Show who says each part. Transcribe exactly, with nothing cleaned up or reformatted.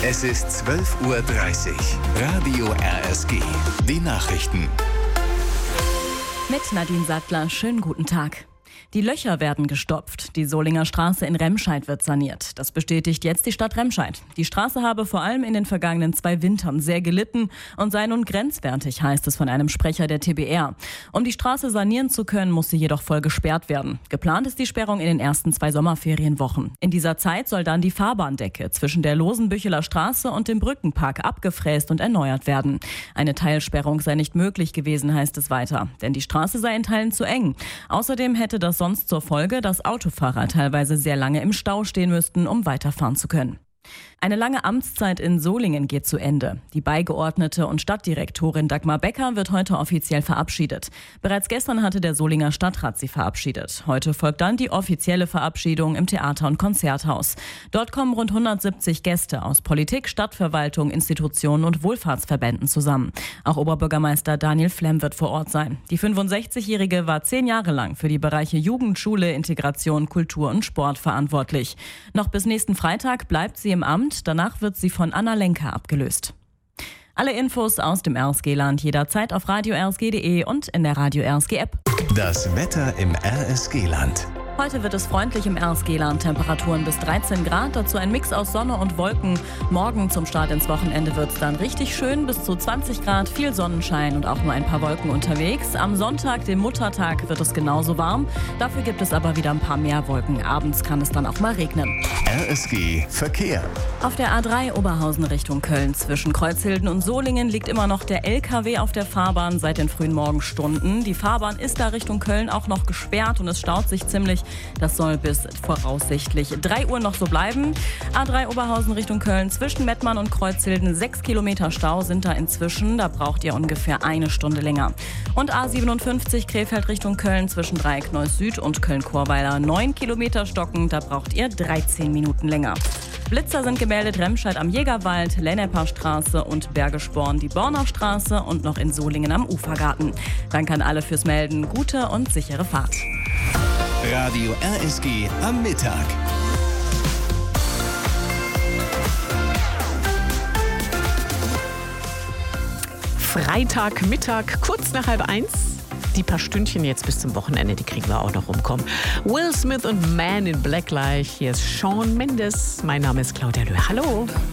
Speaker 1: Es ist zwölf Uhr dreißig. Radio R S G. Die Nachrichten.
Speaker 2: Mit Nadine Sattler. Schönen guten Tag. Die Löcher werden gestopft. Die Solinger Straße in Remscheid wird saniert. Das bestätigt jetzt die Stadt Remscheid. Die Straße habe vor allem in den vergangenen zwei Wintern sehr gelitten und sei nun grenzwertig, heißt es von einem Sprecher der T B R. Um die Straße sanieren zu können, muss sie jedoch voll gesperrt werden. Geplant ist die Sperrung in den ersten zwei Sommerferienwochen. In dieser Zeit soll dann die Fahrbahndecke zwischen der Losenbücheler Straße und dem Brückenpark abgefräst und erneuert werden. Eine Teilsperrung sei nicht möglich gewesen, heißt es weiter, denn die Straße sei in Teilen zu eng. Außerdem hätte das sonst zur Folge, dass Autofahrer teilweise sehr lange im Stau stehen müssten, um weiterfahren zu können. Eine lange Amtszeit in Solingen geht zu Ende. Die Beigeordnete und Stadtdirektorin Dagmar Becker wird heute offiziell verabschiedet. Bereits gestern hatte der Solinger Stadtrat sie verabschiedet. Heute folgt dann die offizielle Verabschiedung im Theater- und Konzerthaus. Dort kommen rund hundertsiebzig Gäste aus Politik, Stadtverwaltung, Institutionen und Wohlfahrtsverbänden zusammen. Auch Oberbürgermeister Daniel Flemm wird vor Ort sein. Die fünfundsechzigjährige war zehn Jahre lang für die Bereiche Jugend, Schule, Integration, Kultur und Sport verantwortlich. Noch bis nächsten Freitag bleibt sie im Amt. Danach wird sie von Anna Lenker abgelöst. Alle Infos aus dem R S G-Land jederzeit auf radio r s g punkt d e und in der Radio R S G-App.
Speaker 1: Das Wetter im R S G-Land.
Speaker 2: Heute wird es freundlich im R S G-Land, Temperaturen bis dreizehn Grad, dazu ein Mix aus Sonne und Wolken. Morgen zum Start ins Wochenende wird es dann richtig schön, bis zu zwanzig Grad, viel Sonnenschein und auch nur ein paar Wolken unterwegs. Am Sonntag, dem Muttertag, wird es genauso warm, dafür gibt es aber wieder ein paar mehr Wolken. Abends kann es dann auch mal regnen.
Speaker 1: R S G Verkehr.
Speaker 2: Auf der A drei Oberhausen Richtung Köln zwischen Kreuzhilden und Solingen liegt immer noch der L K W auf der Fahrbahn seit den frühen Morgenstunden. Die Fahrbahn ist da Richtung Köln auch noch gesperrt und es staut sich ziemlich. Das soll bis voraussichtlich drei Uhr noch so bleiben. A drei Oberhausen Richtung Köln zwischen Mettmann und Kreuzhilden. Sechs Kilometer Stau sind da inzwischen. Da braucht ihr ungefähr eine Stunde länger. Und A siebenundfünfzig Krefeld Richtung Köln zwischen Dreieckneuss Süd und Köln-Chorweiler. Neun Kilometer stocken. Da braucht ihr dreizehn Minuten länger. Blitzer sind gemeldet, Remscheid am Jägerwald, Lennepper Straße und Bergesporn die Borner Straße und noch in Solingen am Ufergarten. Danke an alle fürs Melden. Gute und sichere Fahrt.
Speaker 1: Radio R S G am Mittag.
Speaker 3: Freitagmittag, kurz nach halb eins. Die paar Stündchen jetzt bis zum Wochenende, die kriegen wir auch noch rumkommen. Will Smith und Man in Black gleich. Hier ist Shawn Mendes. Mein Name ist Claudia Löhr. Hallo.